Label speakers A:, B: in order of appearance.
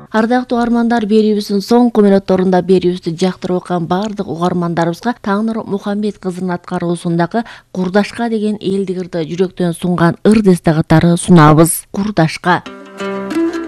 A: Ардактуу угармандар, берүүбүздүн соңку мүнөттөрүндө берүүбүздү жактырып аткан бардык угармандарыбызга Таңнур Мухаммед кызынын аткаруусундагы Курдашка деген элдик ырды жүрөктөн сунган ыр десте катары сунабыз. Курдашка.